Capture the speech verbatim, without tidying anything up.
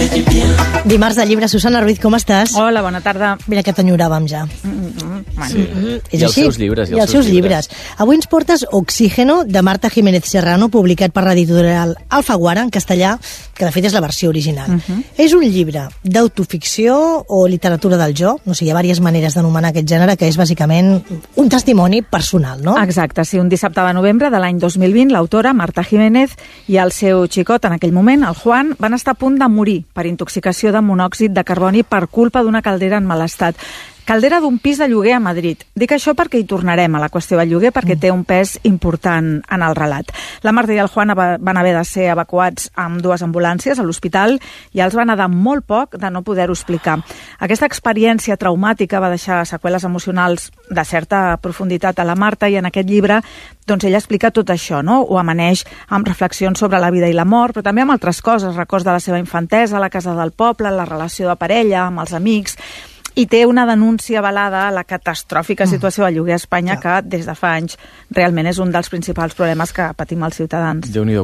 Dimarts de llibre, Susana Ruiz, com estàs? Hola, bona tarda. Mira que t'enyoràvem ja. Mm-hmm. Bueno. Sí. Mm-hmm. És I els així? seus llibres. I els seus llibres. Avui ens portes Oxígeno, de Marta Jiménez Serrano, publicat per l'editorial Alfaguara, en castellà, que de fet és la versió original. Uh-huh. És un llibre d'autoficció o literatura del jo, no sé, hi ha diverses maneres d'anomenar aquest gènere, que és bàsicament un testimoni personal, no? Exacte, sí, un dissabte de novembre de l'any dos mil vint, l'autora, Marta Jiménez, i el seu xicot, en aquell moment, el Juan, van estar a punt de morir per intoxicació de monòxid de carboni per culpa d'una caldera en mal estat. Caldera d'un pis de lloguer a Madrid. Dic això perquè hi tornarem a la qüestió del lloguer, perquè té un pes important en el relat. La Marta i el Juan van haver de ser evacuats amb dues ambulàncies a l'hospital i els van anar molt poc de no poder-ho explicar. Aquesta experiència traumàtica va deixar seqüeles emocionals de certa profunditat a la Marta i en aquest llibre doncs ella explica tot això, no? Ho amaneix amb reflexions sobre la vida i la mort, però també amb altres coses, records de la seva infantesa, la casa del poble, la relació de parella, amb els amics. I té una denúncia avalada a la catastròfica situació del lloguer a Espanya, que des de fa anys realment és un dels principals problemes que patim els ciutadans. Déu-n'hi-do,